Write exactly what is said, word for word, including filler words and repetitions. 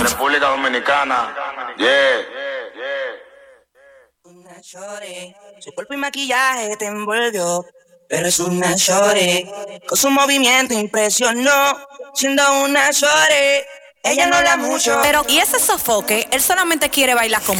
República Dominicana. Yeah. Una shorty, su cuerpo y maquillaje te envolvió, pero es una shorty, con su movimiento impresionó, siendo una shorty, ella no la mucho. Pero, ¿y ese sofoque? Él solamente quiere bailar con